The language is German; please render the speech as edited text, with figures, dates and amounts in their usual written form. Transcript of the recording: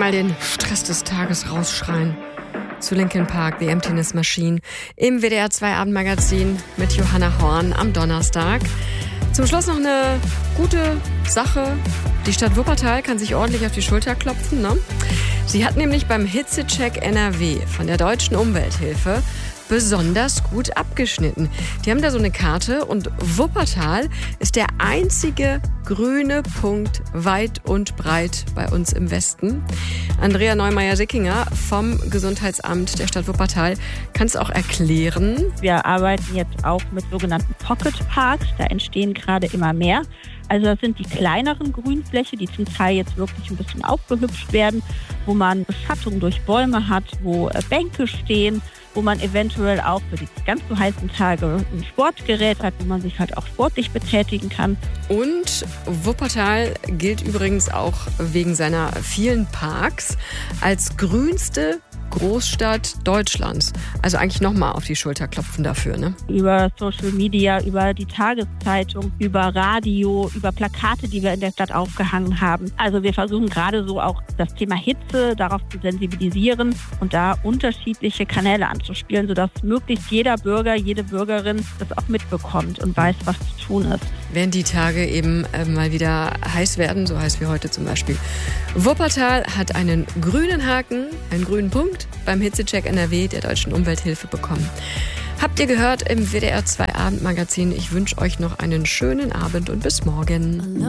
mal den Stress des Tages rausschreien. Zu Linkin Park, The Emptiness Machine, im WDR 2 Abendmagazin mit Johanna Horn am Donnerstag. Zum Schluss noch eine gute Sache. Die Stadt Wuppertal kann sich ordentlich auf die Schulter klopfen, ne? Sie hat nämlich beim Hitzecheck NRW von der Deutschen Umwelthilfe besonders gut abgeschnitten. Die haben da so eine Karte und Wuppertal ist der einzige grüne Punkt weit und breit bei uns im Westen. Andrea Neumeier-Sickinger vom Gesundheitsamt der Stadt Wuppertal kann es auch erklären. Wir arbeiten jetzt auch mit sogenannten Pocket Parks. Da entstehen gerade immer mehr. Also das sind die kleineren Grünflächen, die zum Teil jetzt wirklich ein bisschen aufgehübscht werden, wo man Beschattung durch Bäume hat, wo Bänke stehen, wo man eventuell auch für die ganz so heißen Tage ein Sportgerät hat, wo man sich halt auch sportlich betätigen kann. Und Wuppertal gilt übrigens auch wegen seiner vielen Parks als grünste Großstadt Deutschlands. Also eigentlich nochmal auf die Schulter klopfen dafür, ne? Über Social Media, über die Tageszeitung, über Radio, über Plakate, die wir in der Stadt aufgehangen haben. Also wir versuchen gerade so auch das Thema Hitze darauf zu sensibilisieren und da unterschiedliche Kanäle anzuspielen, sodass möglichst jeder Bürger, jede Bürgerin das auch mitbekommt und weiß, was zu tun ist. Wenn die Tage eben mal wieder heiß werden, so heiß wie heute zum Beispiel. Wuppertal hat einen grünen Haken, einen grünen Punkt beim Hitzecheck NRW der Deutschen Umwelthilfe bekommen. Habt ihr gehört im WDR 2 Abendmagazin. Ich wünsche euch noch einen schönen Abend und bis morgen.